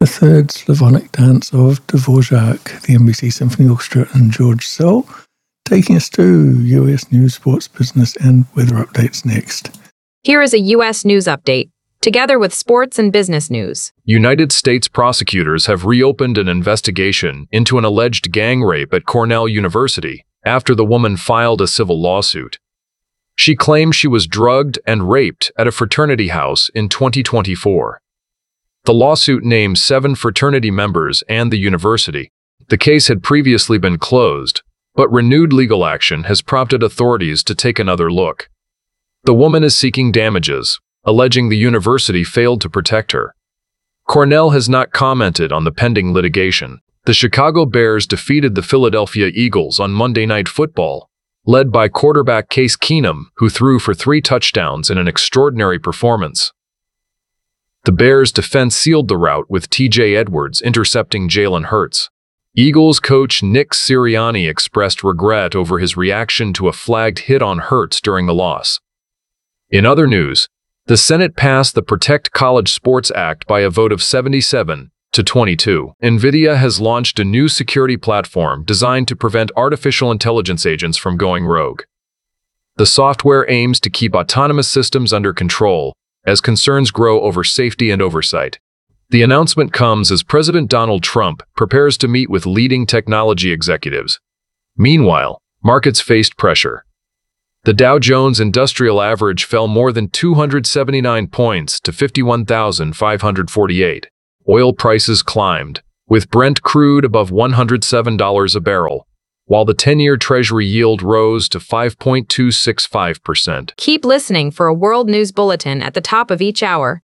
The third Slavonic dance of Dvorak, the NBC Symphony Orchestra, and George Szell, taking us to US news, sports, business, and weather updates next. Here is a U.S. news update, together with sports and business news. United States prosecutors have reopened an investigation into an alleged gang rape at Cornell University after the woman filed a civil lawsuit. She claimed she was drugged and raped at a fraternity house in 2024. The lawsuit names 7 fraternity members and the university. The case had previously been closed, but renewed legal action has prompted authorities to take another look. The woman is seeking damages, alleging the university failed to protect her. Cornell has not commented on the pending litigation. The Chicago Bears defeated the Philadelphia Eagles on Monday Night Football, led by quarterback Case Keenum, who threw for 3 touchdowns in an extraordinary performance. The Bears' defense sealed the rout with T.J. Edwards intercepting Jalen Hurts. Eagles coach Nick Sirianni expressed regret over his reaction to a flagged hit on Hurts during the loss. In other news, the Senate passed the Protect College Sports Act by a vote of 77 to 22. NVIDIA has launched a new security platform designed to prevent artificial intelligence agents from going rogue. The software aims to keep autonomous systems under control as concerns grow over safety and oversight. The announcement comes as President Donald Trump prepares to meet with leading technology executives. Meanwhile, markets faced pressure. The Dow Jones Industrial Average fell more than 279 points to 51,548. Oil prices climbed, with Brent crude above $107 a barrel, while the 10-year Treasury yield rose to 5.265%. Keep listening for a world news bulletin at the top of each hour.